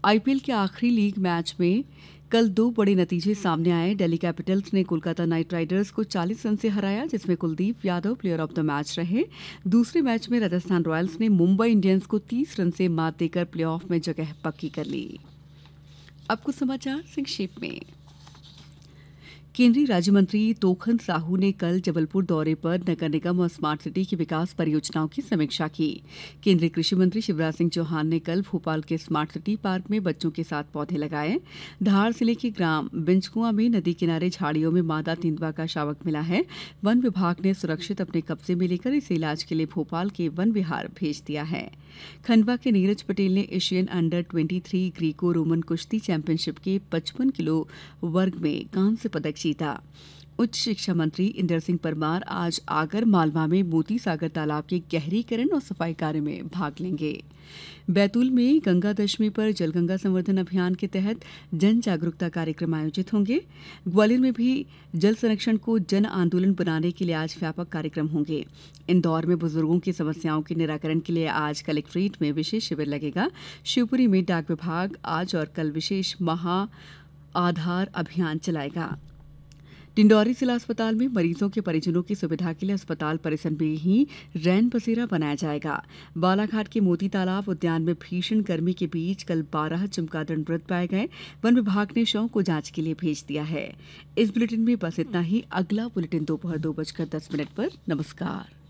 IPL के आखिरी league match में कल दो बड़े नतीजे सामने आए। दिल्ली कैपिटल्स ने कोलकाता नाइट राइडर्स को 40 रन से हराया, जिसमें Kuldeep Yadav player of the match रहे। दूसरे मैच में राजस्थान रॉयल्स ने मुंबई इंडियंस को 30 रन से मात देकर प्लेऑफ में जगह पक्की कर ली। अब कुछ समाचार संक्षेप में। केंद्रीय राज्य मंत्री तोखन साहू ने कल जबलपुर दौरे पर नगर निगम और स्मार्ट सिटी की विकास परियोजनाओं की समीक्षा की। केंद्रीय कृषि मंत्री शिवराज सिंह चौहान ने कल भोपाल के स्मार्ट सिटी पार्क में बच्चों के साथ पौधे लगाए। धार जिले के ग्राम बिंजकुआं में नदी किनारे झाड़ियों में मादा तेंदुआ का शावक मिला है। वन विभाग ने सुरक्षित अपने कब्जे में लेकर इसे इलाज के लिए भोपाल के वन विहार भेज दिया है। खंडवा के नीरज पटेल ने एशियन अंडर 23 ग्रीको रोमन कुश्ती चैंपियनशिप के 55 किलो वर्ग में कांस्य पदक जीता। उच्च शिक्षा मंत्री इंदर सिंह परमार आज आगर मालवा में मोती सागर तालाब के गहरीकरण और सफाई कार्य में भाग लेंगे। बैतूल में गंगा दशमी पर जलगंगा संवर्धन अभियान के तहत जन जागरूकता कार्यक्रम आयोजित होंगे। ग्वालियर में भी जल संरक्षण को जन आंदोलन बनाने के लिए आज व्यापक कार्यक्रम होंगे। इंदौर में बुजुर्गों की समस्याओं के निराकरण के लिए आज कलेक्ट्रेट में विशेष शिविर लगेगा। शिवपुरी में डाक विभाग आज और कल विशेष महा आधार अभियान चलाएगा। डिंडौरी जिला अस्पताल में मरीजों के परिजनों की सुविधा के लिए अस्पताल परिसर में ही रैन बसेरा बनाया जाएगा। बालाघाट के मोती तालाब उद्यान में भीषण गर्मी के बीच कल 12 चमगादड़ मृत पाए गए। वन विभाग ने शवों को जांच के लिए भेज दिया है। इस बुलेटिन में बस इतना ही। अगला बुलेटिन दोपहर 2:10 पर। नमस्कार।